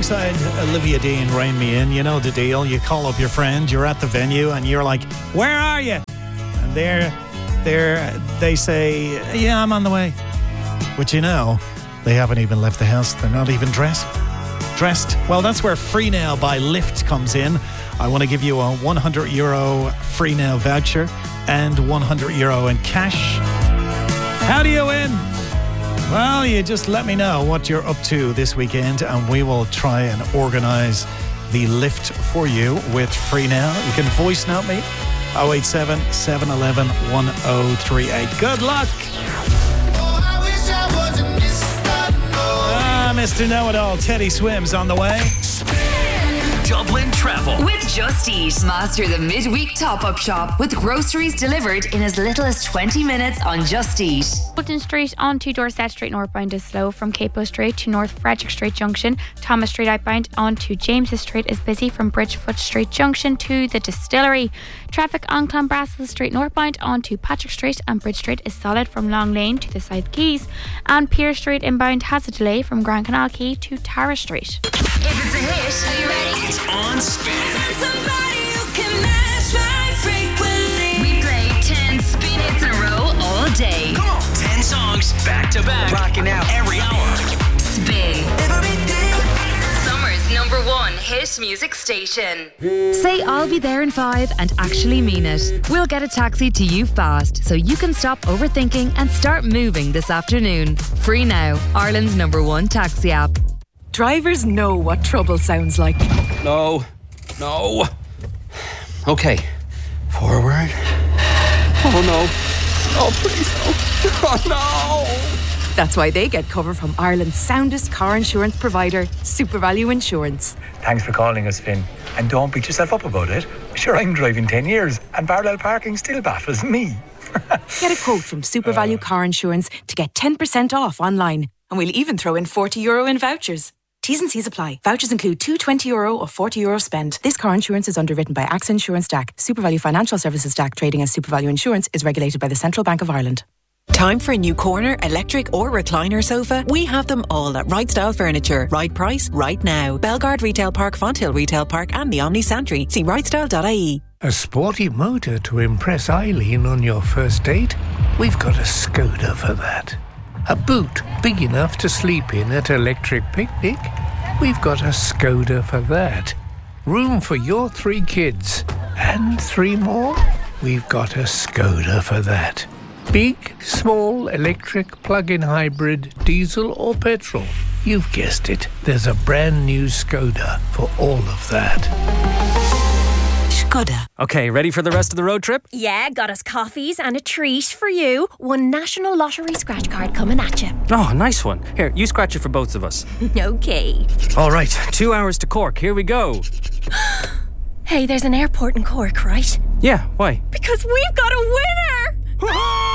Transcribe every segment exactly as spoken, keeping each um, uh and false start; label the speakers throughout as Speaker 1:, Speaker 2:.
Speaker 1: alongside Olivia Dean, Rain Me In. You know the deal. You call up your friend, you're at the venue, and you're like, where are you? And they're, they're, they say, yeah, I'm on the way. But you know, they haven't even left the house. They're not even dressed. Dressed. Well, that's where Free Now by Lyft comes in. I want to give you a one hundred euro Free Now voucher and one hundred euro in cash. How do you win? Well, you just let me know what you're up to this weekend and we will try and organise the lift for you with Free Now. You can voice note me, oh eight seven, seven one one, one oh three eight. Good luck! Ah, Mister Know-It-All, Teddy Swims on the way.
Speaker 2: Dublin Travel
Speaker 3: with Just Eat. Master the midweek top-up shop with groceries delivered in as little as twenty minutes on Just Eat.
Speaker 4: Fulton Street onto Dorset Street northbound is slow from Capo Street to North Frederick Street Junction. Thomas Street outbound onto James's Street is busy from Bridgefoot Street Junction to the Distillery. Traffic on Clonbrassil Street northbound onto Patrick Street and Bridge Street is solid from Long Lane to the South Quays. And Pier Street inbound has a delay from Grand Canal Quay to Tara Street.
Speaker 3: If it's a hit, are you ready?
Speaker 2: It's on Spin.
Speaker 3: Somebody who can match my frequency. We play ten spin hits in a row all day.
Speaker 2: Come on. ten songs back to back. Rocking out every hour.
Speaker 3: Spin. Every day. Summer's number one hit music station.
Speaker 5: Say I'll be there in five and actually mean it. We'll get a taxi to you fast so you can stop overthinking and start moving this afternoon. Free Now, Ireland's number one taxi app.
Speaker 6: Drivers know what trouble sounds like.
Speaker 7: No, no. Okay, forward. Oh no. Oh please no. Oh no.
Speaker 6: That's why they get cover from Ireland's soundest car insurance provider, SuperValue Insurance.
Speaker 8: Thanks for calling us, Finn. And don't beat yourself up about it. Sure, I'm driving ten years and parallel parking still baffles me.
Speaker 6: Get a quote from SuperValue Car Insurance to get ten percent off online. And we'll even throw in forty euro in vouchers. T's and C's apply. Vouchers include two twenty euro or forty euro spend. This car insurance is underwritten by AXA Insurance D A C. SuperValue Financial Services D A C trading as SuperValue Insurance is regulated by the Central Bank of Ireland.
Speaker 9: Time for a new corner, electric or recliner sofa? We have them all at Right Style Furniture. Right price, right now. Belgard Retail Park, Fonthill Retail Park and the Omni Santry. See right style dot I E.
Speaker 10: A sporty motor to impress Eileen on your first date? We've got a Skoda for that. A boot big enough to sleep in at Electric Picnic? We've got a Skoda for that. Room for your three kids and three more? We've got a Skoda for that. Big, small, electric, plug-in hybrid, diesel or petrol? You've guessed it. There's a brand new Skoda for all of that.
Speaker 11: Skoda.
Speaker 12: Okay, ready for the rest of the road trip?
Speaker 11: Yeah, got us coffees and a treat for you. One National Lottery scratch card coming at you.
Speaker 12: Oh, nice one. Here, you scratch it for both of us.
Speaker 11: Okay.
Speaker 12: All right, two hours to Cork. Here we go.
Speaker 11: Hey, there's an airport in Cork, right?
Speaker 12: Yeah, why?
Speaker 11: Because we've got a winner!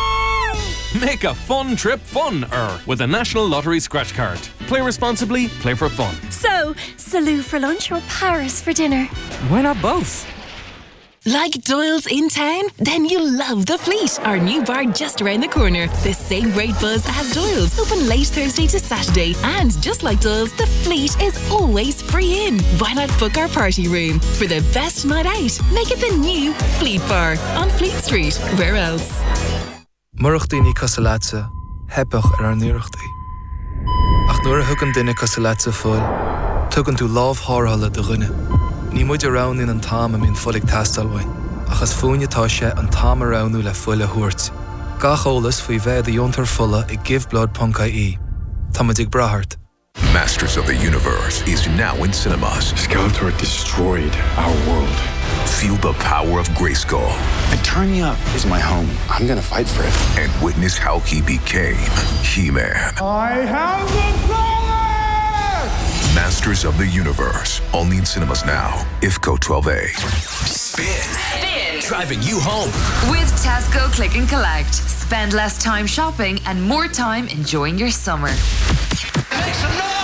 Speaker 13: Make a fun trip fun-er with a National Lottery scratch card. Play responsibly, play for fun.
Speaker 11: So, Salou for lunch or Paris for dinner?
Speaker 12: Why not both?
Speaker 9: Like Doyle's in town? Then you'll love The Fleet, our new bar just around the corner. The same great buzz as Doyle's, open late Thursday to Saturday. And just like Doyle's, The Fleet is always free in. Why not book our party room? For the best night out, make it the new Fleet Bar on Fleet Street. Where else?
Speaker 14: Murachtaí Casalatsa, Hepach ar an Nuirachtaí. Ach nuair a thugann duine Casalatsa fuil, tugann tú lámh thárthala do dhuine. Ní muid around in an táim am in folig tastalhain, achas fúinetá sé an táim aroundú le fuile thuairt. Gach ólas faoi bheith a diontar fulla I giveblod dot I E. Tá muid ag brathart.
Speaker 15: Masters of the Universe is now in cinemas.
Speaker 16: Skeletor destroyed our world.
Speaker 15: Feel the power of Grayskull.
Speaker 16: Eternia is my home. I'm gonna fight for it.
Speaker 15: And witness how he became He-Man.
Speaker 17: I have the power!
Speaker 15: Masters of the Universe. Only in cinemas now. I F C O twelve A.
Speaker 2: Spin.
Speaker 3: Spin.
Speaker 2: Driving you home.
Speaker 3: With Tesco Click and Collect. Spend less time shopping and more time enjoying your summer.
Speaker 2: Make some noise!